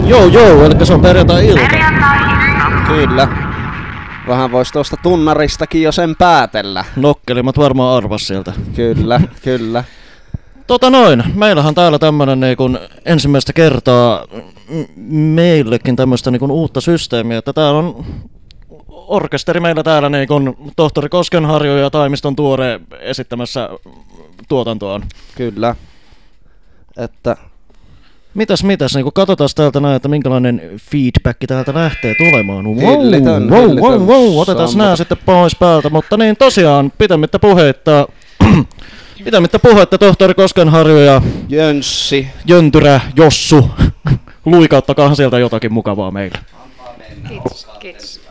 Joo, eli se on perjantai-ilta. Kyllä. Vähän voisi tuosta tunnaristakin jo sen päätellä. Nokkelimat varmaan arvas sieltä. Kyllä. Meillähän täällä tämmönen niin kun ensimmäistä kertaa meillekin tämmöistä niin kun uutta systeemiä, että täällä on orkesteri meillä täällä niin kun tohtori Koskenharju ja Taimiston Tuore esittämässä tuotantoaan. Kyllä. Että Mitäs, niin kun katsotaan täältä näin, että minkälainen feedback täältä lähtee tulemaan. Wow, otetaan nää sitten pois päältä, mutta niin tosiaan pitämättä puhetta tohtori Koskenharju ja Jöntyrä Jossu. Luikauttakahan sieltä jotakin mukavaa meille. Kiitos.